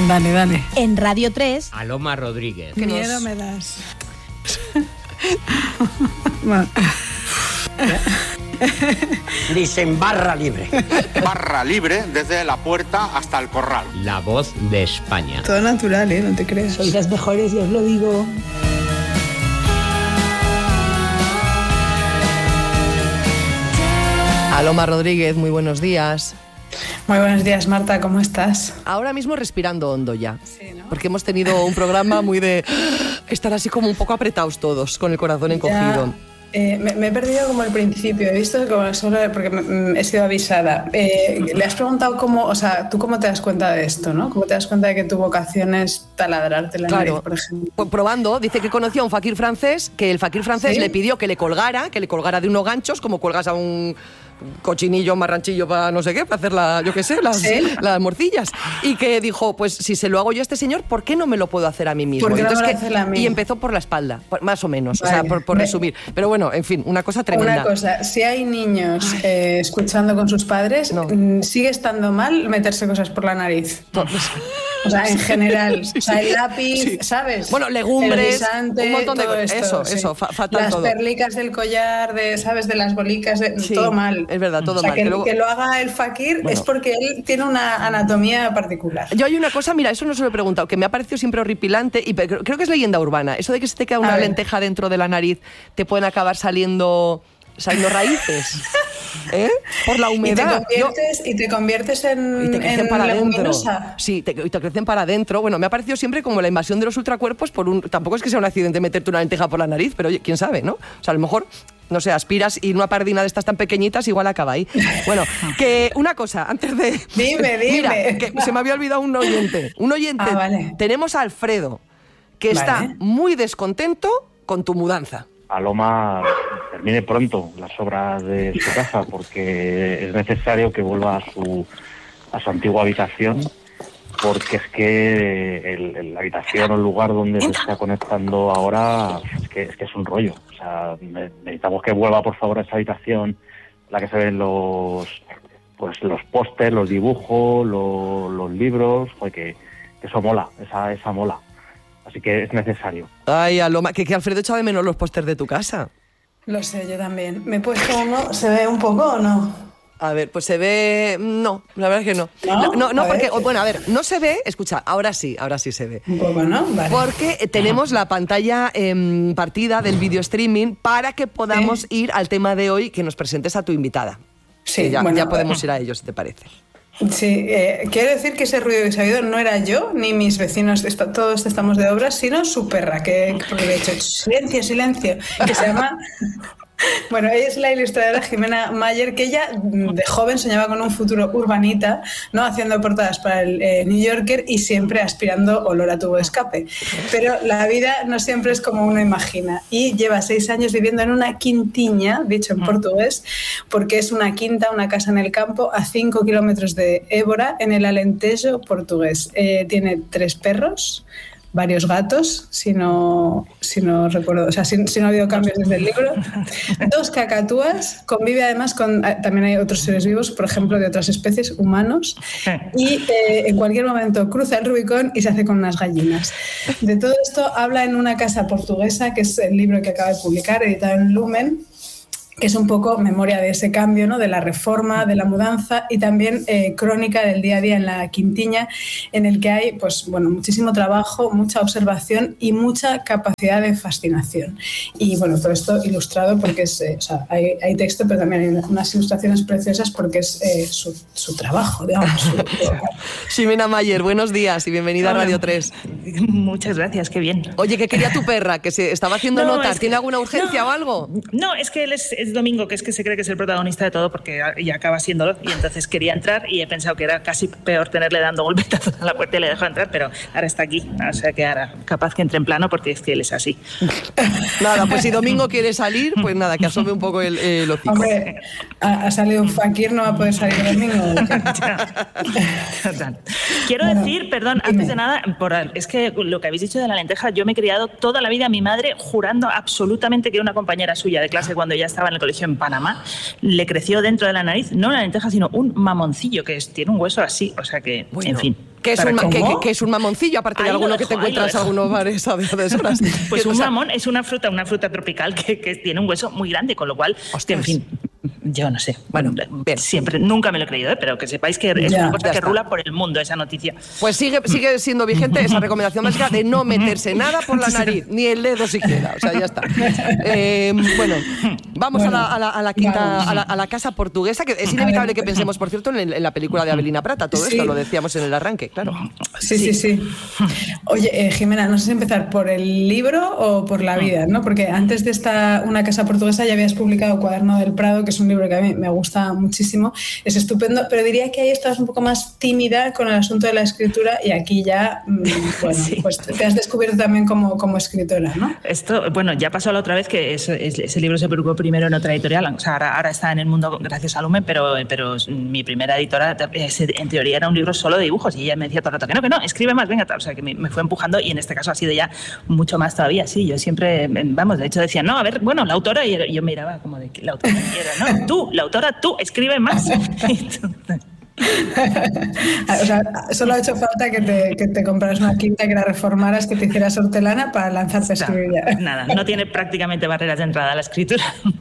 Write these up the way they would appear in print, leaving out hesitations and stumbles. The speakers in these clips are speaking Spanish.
Dale, dale. En Radio 3. Aloma Rodríguez. Qué miedo me das. Dicen barra libre. Barra libre desde la puerta hasta el corral. La voz de España. Todo natural, no te creas. Sois las mejores, y os lo digo. Aloma Rodríguez, muy buenos días. Muy buenos días, Marta, ¿cómo estás? Ahora mismo respirando hondo ya, Sí, ¿no? porque hemos tenido un programa muy de estar así como un poco apretados todos, con el corazón encogido. Me he perdido como el principio, he visto como solo porque he sido avisada. Le has preguntado cómo, o sea, ¿tú cómo te das cuenta de esto, no? ¿Cómo te das cuenta de que tu vocación es taladrarte la nariz, por ejemplo? Pues probando, dice que conoció a un fakir francés, que el fakir francés ¿Sí? le pidió que le colgara de unos ganchos, como cuelgas a un cochinillo, marranchillo para no sé qué, para hacer las morcillas. Y que dijo, pues si se lo hago yo a este señor, ¿por qué no me lo puedo hacer a mí mismo? ¿Por qué no Entonces, me lo hace a mí? Y empezó por la espalda, más o menos, Vale. o sea, por resumir. Pero bueno, en fin, una cosa tremenda. Una cosa, si hay niños escuchando con sus padres, No. ¿sigue estando mal meterse cosas por la nariz? O sea, en general, o sea, el lápiz, ¿sabes? Bueno, legumbres, el guisante, un montón de todo cosas. esto, Eso, fatal las todo. perlicas del collar, ¿sabes? De las bolicas, Sí, todo mal. es verdad, todo o sea, mal. Que, Que luego- que lo haga el fakir es porque él tiene una anatomía particular. Yo hay una cosa, mira, eso no se lo he preguntado, que me ha parecido siempre horripilante y creo que es leyenda urbana. Eso de que se te queda una A ver. lenteja dentro de la nariz, te pueden acabar saliendo raíces, ¿eh? Por la humedad. Y te conviertes en, Y te crecen en para adentro. leguminosa. Sí, y te crecen para adentro. Bueno, me ha parecido siempre como la invasión de los ultracuerpos tampoco es que sea un accidente meterte una lenteja por la nariz, pero oye, quién sabe, ¿no? O sea, a lo mejor, no sé, aspiras y una pardina de estas tan pequeñitas igual acaba ahí. Bueno, que una cosa, antes de... Dime. Mira, que se me había olvidado un oyente. Ah, vale. Tenemos a Alfredo, que está Vale. muy descontento con tu mudanza. Aloma termine pronto las obras de su casa porque es necesario que vuelva a su antigua habitación, porque es que la habitación o el lugar donde se está conectando ahora es que es un rollo. O sea, necesitamos que vuelva por favor a esa habitación en la que se ven los pósters, los dibujos, los libros, joder, que eso mola, esa mola. Así que es necesario. Ay, Aloma, que Alfredo echa de menos los pósters de tu casa. Lo sé, yo también. ¿Me he puesto uno? ¿Se ve un poco o no? A ver, pues se ve... No, la verdad es que no. ¿No? No, A porque... ver. Bueno, a ver, no se ve... Escucha, ahora sí se ve. Un poco, ¿no? Vale. Porque tenemos la pantalla partida del video streaming para que podamos ir al tema de hoy, que nos presentes a tu invitada. Sí, Que ya bueno, podemos ir a ello, si te parece. Sí, quiero decir que ese ruido que se ha oído no era yo, ni mis vecinos, todos estamos de obras, sino su perra, porque le he dicho, silencio, que se llama... Bueno, ella es la ilustradora Jimena Mayer, que ella de joven soñaba con un futuro urbanita, ¿no? Haciendo portadas para el New Yorker y siempre aspirando olor a tubo de escape. Pero la vida no siempre es como uno imagina. Y lleva 6 años viviendo en una quintiña, dicho en portugués, porque es una quinta, una casa en el campo, a 5 kilómetros de Évora, en el Alentejo portugués. Tiene 3 perros, varios gatos, si no recuerdo, o sea, si no ha habido cambios desde el libro, 2 cacatúas, convive además con, también hay otros seres vivos, por ejemplo, de otras especies, humanos, y en cualquier momento cruza el Rubicón y se hace con unas gallinas. De todo esto habla en Una casa portuguesa, que es el libro que acaba de publicar, editado en Lumen, que es un poco memoria de ese cambio, ¿no? De la reforma, de la mudanza y también crónica del día a día en la quintiña, en el que hay pues, bueno, muchísimo trabajo, mucha observación y mucha capacidad de fascinación. Y bueno, todo esto ilustrado porque es, o sea, hay texto, pero también hay unas ilustraciones preciosas porque es su trabajo, digamos. Jimena Mayer, buenos días y bienvenida a Radio 3. Muchas gracias, qué bien. Oye, ¿qué quería tu perra? Que se estaba haciendo No, notas. es que- ¿Tiene alguna urgencia o algo? No, es que él es Domingo, que es que se cree que es el protagonista de todo porque ya acaba siéndolo, y entonces quería entrar y he pensado que era casi peor tenerle dando golpetazos a la puerta y le dejo entrar, pero ahora está aquí, o sea que ahora capaz que entre en plano porque es que él es así. Nada, pues si Domingo quiere salir, pues nada, que asome un poco el hocico. Hombre, ha salido un fakir, no va a poder salir Domingo. Quiero Bueno, decir, perdón, dime. antes de nada, es que lo que habéis dicho de la lenteja, yo me he criado toda la vida a mi madre jurando absolutamente que una compañera suya de clase cuando ella estaba en el colegio en Panamá le creció dentro de la nariz, no una lenteja, sino un mamoncillo, que tiene un hueso así, o sea que, Bueno, en fin. Que es un mamoncillo, aparte de alguno que te encuentras en algunos bares a deshoras. Pues un mamón es una fruta tropical que tiene un hueso muy grande, con lo cual, en fin, yo no sé. Bueno, bien. Siempre, nunca me lo he creído, pero que sepáis que es una cosa que rula por el mundo esa noticia. Pues sigue siendo vigente esa recomendación básica de no meterse nada por la nariz, ni el dedo siquiera. O sea, ya está. Bueno, vamos a la quinta, a la casa portuguesa, que es inevitable que pensemos, por cierto, en la película de Avelina Prata. Todo esto lo decíamos en el arranque, claro. Sí. Oye, Jimena, no sé si empezar por el libro o por la vida, ¿no? Porque antes de Una casa portuguesa ya habías publicado Cuaderno del Prado, que es un libro que a mí me gusta muchísimo, es estupendo, pero diría que ahí estabas un poco más tímida con el asunto de la escritura y aquí ya, pues te has descubierto también como escritora, ¿no? Esto, ya pasó la otra vez que ese libro se publicó primero en otra editorial, o sea, ahora está en el mundo gracias a Lumen, pero mi primera editora en teoría era un libro solo de dibujos y ella me decía todo el rato que no, escribe más, venga, o sea, que me fue empujando y en este caso ha sido ya mucho más todavía, sí, yo siempre, de hecho decía, no, a ver, la autora, y yo miraba como de que la autora era, no, tú, la autora, tú, escribe más. O sea, solo ha hecho falta que te compraras una quinta, que la reformaras, que te hicieras hortelana para lanzarte a escribir ya. Nada, no tiene prácticamente barreras de entrada a la escritura.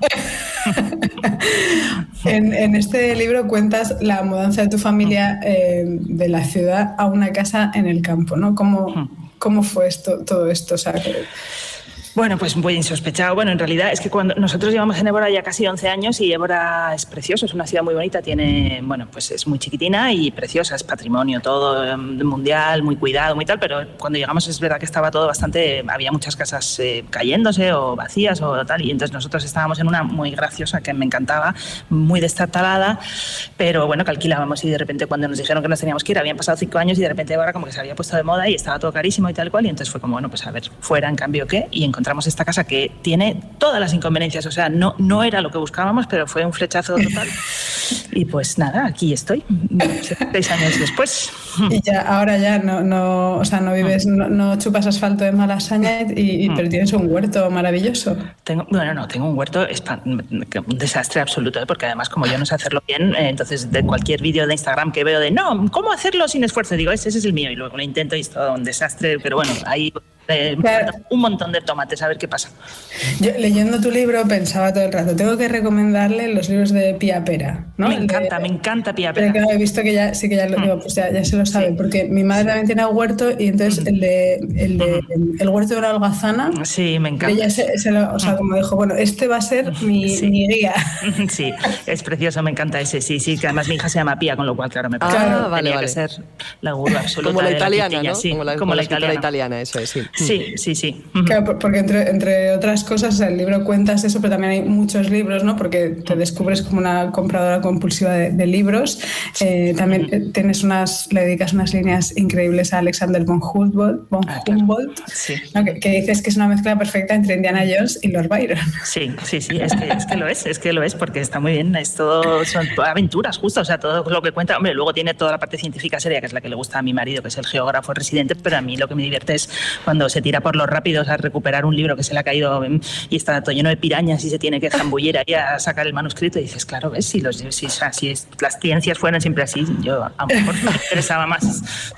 En este libro cuentas la mudanza de tu familia de la ciudad a una casa en el campo, ¿no? ¿Cómo fue todo esto? O sea, Bueno, pues muy insospechado. Bueno, en realidad es que cuando nosotros llevamos en Évora ya casi 11 años y Évora es precioso, es una ciudad muy bonita, pues es muy chiquitina y preciosa, es patrimonio todo mundial, muy cuidado, muy tal, pero cuando llegamos es verdad que estaba todo había muchas casas cayéndose o vacías o tal, y entonces nosotros estábamos en una muy graciosa que me encantaba, muy destartalada, pero bueno, que alquilábamos y de repente cuando nos dijeron que nos teníamos que ir, habían pasado 5 años y de repente Évora como que se había puesto de moda y estaba todo carísimo y tal cual, y entonces fue como, pues a ver, fuera en cambio qué, y encontramos esta casa que tiene todas las inconveniencias, o sea, no era lo que buscábamos, pero fue un flechazo total. Y pues nada, aquí estoy, 6 años después. Y ahora ya no vives, no chupas asfalto de Malasaña, pero tienes un huerto maravilloso. Tengo un huerto, un desastre absoluto, porque además como yo no sé hacerlo bien, entonces de cualquier vídeo de Instagram que veo de ¿cómo hacerlo sin esfuerzo? Digo, ese es el mío, y luego lo intento y es todo un desastre, pero bueno, ahí un montón de tomates, a ver qué pasa. Yo leyendo tu libro pensaba todo el rato, tengo que recomendarle los libros de Pía Pera, ¿no? Me encanta Pía Pera. Pero he visto que ya lo digo, pues ya se lo sabe, porque mi madre también tiene huerto y entonces el huerto de una holgazana. Sí, me encanta. Ella como dijo, bueno, este va a ser mi guía. Sí, es precioso, me encanta ese, sí, que además mi hija se llama Pía, con lo cual claro, me parece tenía que ser la gurú absoluta. Como la italiana, ¿no? Sí, como la escritora italiana, eso es, sí. Sí. Claro, porque entre otras cosas, el libro cuentas eso, pero también hay muchos libros, ¿no? Porque te descubres como una compradora compulsiva de libros. También le dedicas unas líneas increíbles a Alexander von Humboldt, sí. ¿no? que dices que es una mezcla perfecta entre Indiana Jones y Lord Byron. Sí, es que lo es, porque está muy bien, son aventuras, justo, o sea, todo lo que cuenta, hombre, luego tiene toda la parte científica seria, que es la que le gusta a mi marido, que es el geógrafo residente, pero a mí lo que me divierte es cuando se tira por los rápidos a recuperar un libro que se le ha caído y está todo lleno de pirañas y se tiene que zambullir ahí a sacar el manuscrito y dices, claro, ves, si las ciencias fueran siempre así, yo a lo mejor me interesaba más.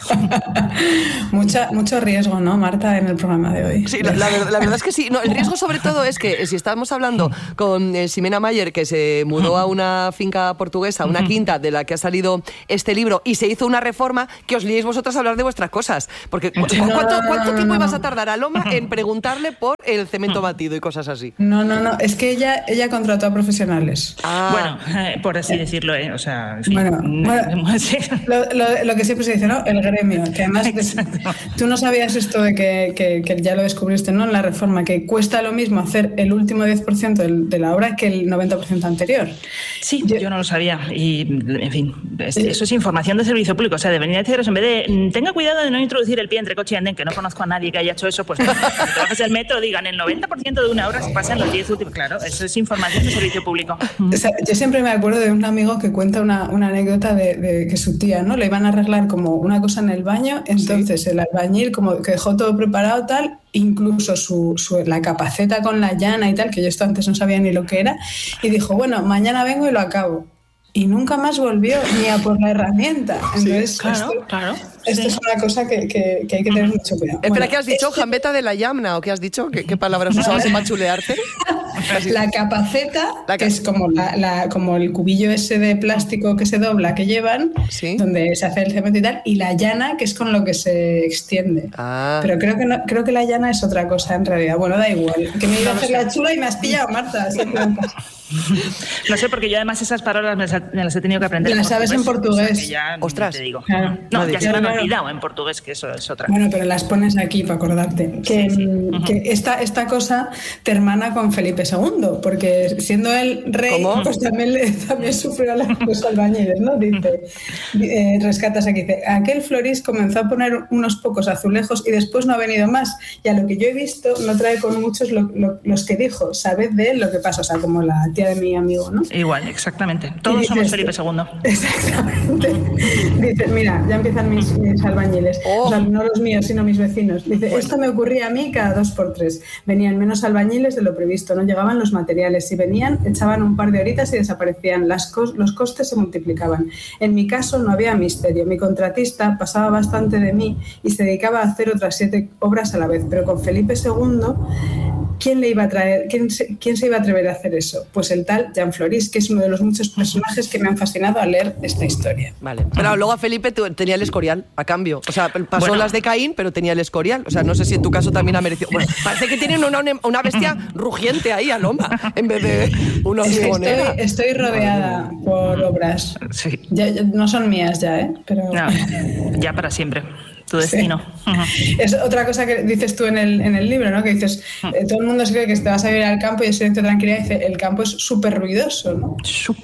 Mucho riesgo, ¿no, Marta, en el programa de hoy? Sí, la verdad es que sí. No, el riesgo sobre todo es que si estamos hablando con Ximena Mayer, que se mudó a una finca portuguesa, una quinta de la que ha salido este libro y se hizo una reforma, que os liéis vosotras a hablar de vuestras cosas. Porque ¿cuánto tiempo ibas a tardar a Loma en preguntarle por el cemento batido y cosas así? No, es que ella contrató a profesionales. Bueno, por así decirlo, o sea, en fin. Bueno, sí. lo que siempre se dice, ¿no? El gremio, que además tú no sabías esto de que ya lo descubriste, ¿no? En la reforma, que cuesta lo mismo hacer el último 10% de la obra que el 90% anterior. Sí, yo no lo sabía y, en fin, eso es información de servicio público, o sea, de venir a deciros, en vez de tenga cuidado de no introducir el pie entre coche y andén, que no conozco a nadie que haya hecho eso, pues cuando trabajes el metro digan el 90% de una hora se pasa en los 10 últimos. Claro, eso es información de servicio público. O sea, yo siempre me acuerdo de un amigo que cuenta una anécdota de que su tía, ¿no? Le iban a arreglar como una cosa en el baño, entonces el albañil como que dejó todo preparado tal, incluso la capaceta con la llana y tal, que yo esto antes no sabía ni lo que era, y dijo, bueno, mañana vengo y lo acabo. y nunca más volvió ni a por la herramienta. Entonces, sí, claro. Esto es una cosa que hay que tener mucho cuidado. Espera, ¿qué has dicho? ¿Jambeta de la Yamna? ¿O qué has dicho? ¿Qué palabras usabas para chulearte? La capaceta, que es como como el cubillo ese de plástico que se dobla, que llevan, ¿sí? Donde se hace el cemento y tal, y la llana, que es con lo que se extiende. Pero creo que la llana es otra cosa en realidad. Bueno, da igual. Que me iba a hacer la chula y me has pillado, Marta. No sé, porque yo además esas palabras me las he tenido que aprender. Las sabes en portugués. O sea, que ya ostras. Te digo. Claro. No, ya se me han olvidado en portugués, que eso es otra. Bueno, pero las pones aquí para acordarte. Que esta cosa te hermana con Felipe II, porque siendo él rey, pues también sufrió a los albañiles, ¿no? Dice, rescatas aquí, dice, aquel Florís comenzó a poner unos pocos azulejos y después no ha venido más. Y a lo que yo he visto, no trae con muchos los que dijo, sabed de él lo que pasa, o sea, como la tía de mi amigo, ¿no? Igual, exactamente. Todos somos Felipe II. Exactamente. Dice, mira, ya empiezan mis albañiles. O sea, no los míos, sino mis vecinos. Dice, esto me ocurría a mí cada 2 por 3. Venían menos albañiles de lo previsto, no llegaban los materiales. Si venían, echaban un par de horitas y desaparecían. Los costes se multiplicaban. En mi caso no había misterio. Mi contratista pasaba bastante de mí y se dedicaba a hacer otras 7 obras a la vez. Pero con Felipe II... ¿Quién le iba a traer? ¿Quién se iba a atrever a hacer eso? Pues el tal Jean Florís, que es uno de los muchos personajes que me han fascinado al leer esta historia. Vale. Pero luego a Felipe tenía el Escorial, a cambio. O sea, pasó las de Caín, pero tenía el Escorial. O sea, no sé si en tu caso también ha merecido... Bueno, parece que tienen una bestia rugiente ahí a loma, en vez de una hormigonera. Estoy rodeada por obras. Sí. Ya, no son mías ya, ¿eh? Pero... No, ya para siempre. Tu destino. Sí. Es otra cosa que dices tú en el libro, ¿no? Que dices, todo el mundo se cree que te vas a ir al campo y es silencio, tranquilidad. Dice, el campo es súper ruidoso, ¿no?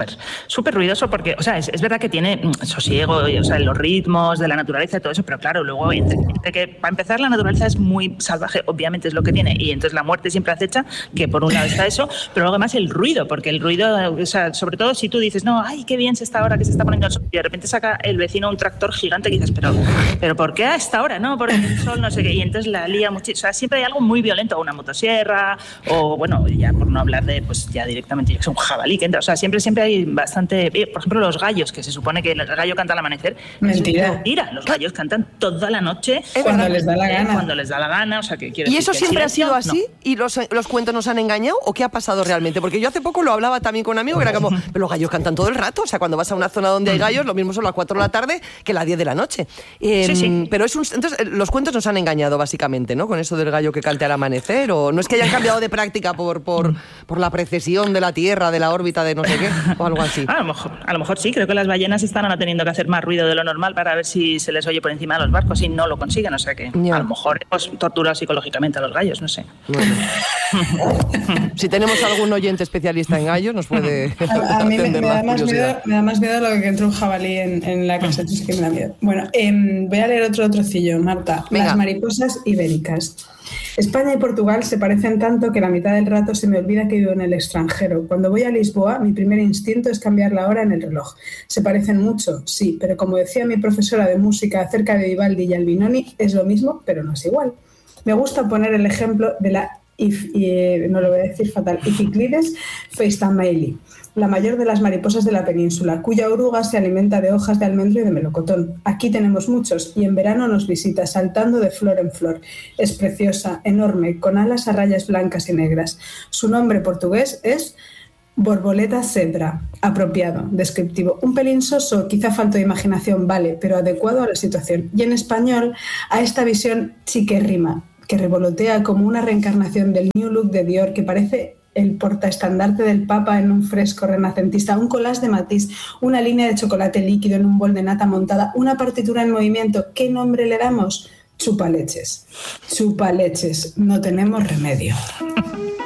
Súper ruidoso porque, o sea, es verdad que tiene sosiego, o sea, los ritmos de la naturaleza y todo eso, pero claro, luego, entre que para empezar, la naturaleza es muy salvaje, obviamente es lo que tiene, y entonces la muerte siempre acecha, que por un lado está eso, pero luego además el ruido, porque el ruido, o sea, sobre todo si tú dices, no, ay, qué bien se está ahora que se está poniendo el sol, y de repente saca el vecino un tractor gigante que dices, pero ¿por qué a esta hora, no? Porque el sol no sé qué, y entonces la lía muchísimo. O sea, siempre hay algo muy violento, una motosierra, o bueno, ya por no hablar de, pues ya directamente, un jabalí que entra. O sea, siempre hay bastante. Por ejemplo, los gallos, que se supone que el gallo canta al amanecer. Mentira. Los gallos cantan toda la noche. Cuando les da la gana. Cuando les da la gana, o sea, que quiere ¿Y decir eso que siempre ha sido así? No. ¿Y los cuentos nos han engañado? ¿O qué ha pasado realmente? Porque yo hace poco lo hablaba también con un amigo que era como, pero los gallos cantan todo el rato. O sea, cuando vas a una zona donde hay gallos, lo mismo son las 4 de la tarde que las 10 de la noche. Sí. Pero entonces, los cuentos nos han engañado básicamente, ¿no? Con eso del gallo que cante al amanecer, o no es que hayan cambiado de práctica por la precesión de la Tierra, de la órbita de no sé qué, o algo así. A lo mejor sí, creo que las ballenas están ahora teniendo que hacer más ruido de lo normal para ver si se les oye por encima de los barcos y no lo consiguen, o sea que a lo mejor hemos torturado psicológicamente a los gallos, no sé. Bueno. Si tenemos algún oyente especialista en gallos, nos puede a mí me da más miedo lo que entre un jabalí en la casa, es que me da miedo. Bueno, voy a leer otro trocillo, Marta. Venga. Las mariposas ibéricas. España y Portugal se parecen tanto que la mitad del rato se me olvida que vivo en el extranjero. Cuando voy a Lisboa, mi primer instinto es cambiar la hora en el reloj. ¿Se parecen mucho? Sí, pero como decía mi profesora de música acerca de Vivaldi y Albinoni, es lo mismo, pero no es igual. Me gusta poner el ejemplo de la no lo voy a decir fatal, Iphiclides feistamaeli, la mayor de las mariposas de la península, cuya oruga se alimenta de hojas de almendro y de melocotón. Aquí tenemos muchos y en verano nos visita saltando de flor en flor. Es preciosa, enorme, con alas a rayas blancas y negras. Su nombre portugués es Borboleta zebra, apropiado, descriptivo. Un pelín soso, quizá falto de imaginación, vale, pero adecuado a la situación. Y en español, a esta visión chiquérrima, que revolotea como una reencarnación del New Look de Dior, que parece el portaestandarte del Papa en un fresco renacentista, un collage de Matisse, una línea de chocolate líquido en un bol de nata montada, una partitura en movimiento. ¿Qué nombre le damos? Chupaleches. Chupaleches. No tenemos remedio.